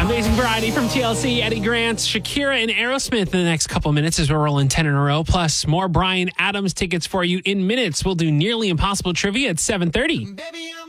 Amazing variety from TLC, Eddie Grant, Shakira, and Aerosmith in the next couple minutes as we're rolling 10 in a row. Plus, more Bryan Adams tickets for you in minutes. We'll do Nearly Impossible trivia at 7:30. Baby, I'm